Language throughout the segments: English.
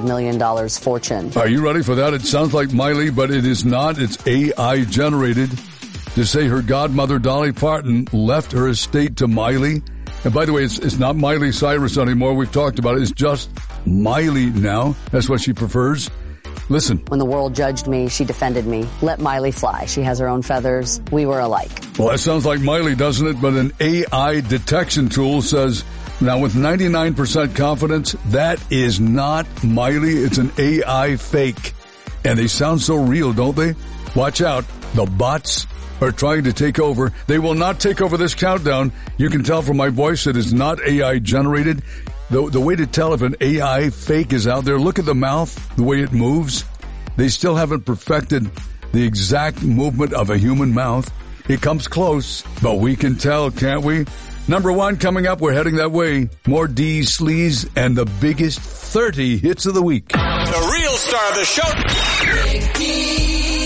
million fortune. Are you ready for that? It sounds like Miley, but it is not. It's AI generated. To say her godmother, Dolly Parton, left her estate to Miley. And by the way, it's not Miley Cyrus anymore. We've talked about it. It's just Miley now. That's what she prefers. Listen. When the world judged me, she defended me. Let Miley fly. She has her own feathers. We were alike. Well, that sounds like Miley, doesn't it? But an AI detection tool says, now with 99% confidence, that is not Miley. It's an AI fake. And they sound so real, don't they? Watch out. The bots are trying to take over. They will not take over this countdown. You can tell from my voice it is not AI generated. The way to tell if an AI fake is out there, look at the mouth, the way it moves. They still haven't perfected the exact movement of a human mouth. It comes close, but we can tell, can't we? Number 1 coming up, we're heading that way. More D sleaze and the biggest 30 hits of the week. The real star of the show.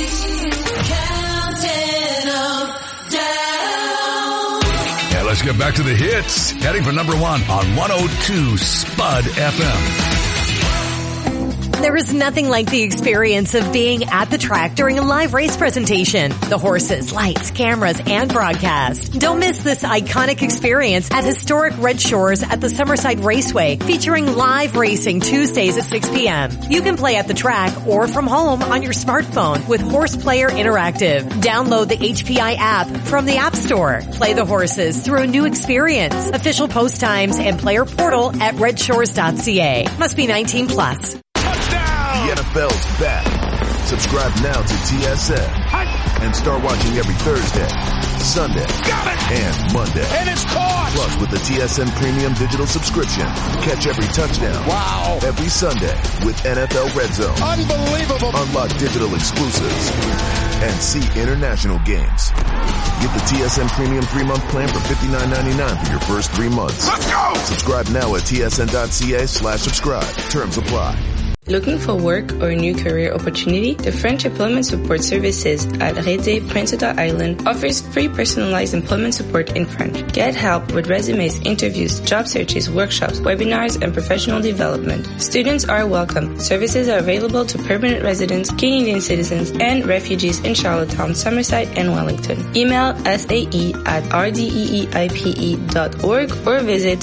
Let's get back to the hits. Heading for number 1 on 102 Spud FM. There is nothing like the experience of being at the track during a live race presentation. The horses, lights, cameras, and broadcast. Don't miss this iconic experience at historic Red Shores at the Summerside Raceway, featuring live racing Tuesdays at 6 p.m. You can play at the track or from home on your smartphone with Horse Player Interactive. Download the HPI app from the App Store. Play the horses through a new experience. Official post times and player portal at redshores.ca. Must be 19 plus. The NFL's back. Subscribe now to TSN and start watching every Thursday, Sunday, and Monday. And it's caught! Plus, with the TSN Premium Digital subscription, catch every touchdown. Wow! Every Sunday with NFL Red Zone. Unbelievable! Unlock digital exclusives and see international games. Get the TSN Premium 3-month plan for $59.99 for your first 3 months. Let's go! Subscribe now at tsn.ca/subscribe. Terms apply. Looking for work or a new career opportunity? The French Employment Support Services at Réde, Prince Edward Island offers free personalized employment support in French. Get help with resumes, interviews, job searches, workshops, webinars, and professional development. Students are welcome. Services are available to permanent residents, Canadian citizens, and refugees in Charlottetown, Summerside, and Wellington. Email sae@rdeeipe.org or visit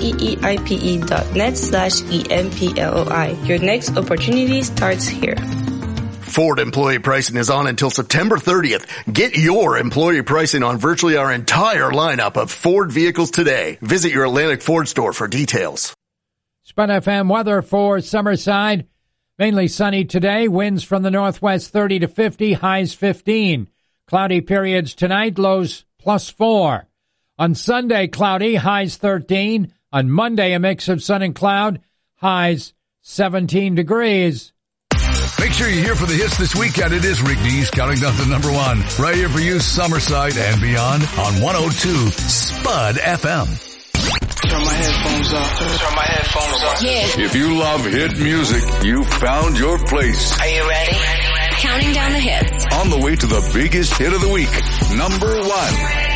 rdeeipe.net/EMPLOI. Your next opportunity starts here. Ford employee pricing is on until September 30th. Get your employee pricing on virtually our entire lineup of Ford vehicles today. Visit your Atlantic Ford store for details. Spud FM weather for Summerside. Mainly sunny today. Winds from the northwest 30 to 50, highs 15. Cloudy periods tonight, lows +4. On Sunday, cloudy, highs 13. On Monday, a mix of sun and cloud, highs 17 degrees. Make sure you're here for the hits this weekend. It is Rick Dees counting down to number 1. Right here for you, Summerside and beyond on 102 Spud FM. Turn my headphones off. Yeah. If you love hit music, you found your place. Are you ready? Counting down the hits. On the way to the biggest hit of the week, number 1.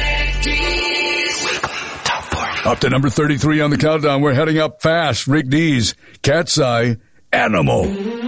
Up to number 33 on the countdown. We're heading up fast. Rick Dees, Cat's Eye, Animal.